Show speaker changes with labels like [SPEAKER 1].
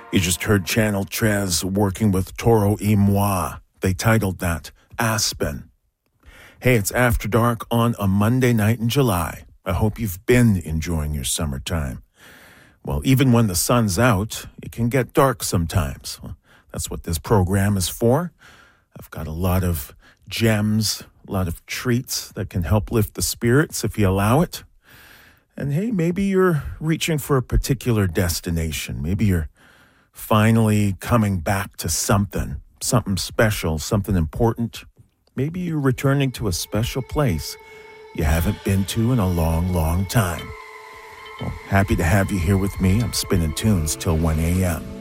[SPEAKER 1] You just heard Channel Trez working with Toro y Moi. They titled that Aspen. Hey, it's After Dark on a Monday night in July. I hope you've been enjoying your summertime. Well, even when the sun's out, it can get dark sometimes. Well, that's what this program is for. I've got a lot of gems, a lot of treats that can help lift the spirits if you allow it. And hey, maybe you're reaching for a particular destination. Maybe you're finally coming back to something special, something important. Maybe you're returning to a special place you haven't been to in a long, long time. Well, happy to have you here with me. I'm spinning tunes till 1 a.m.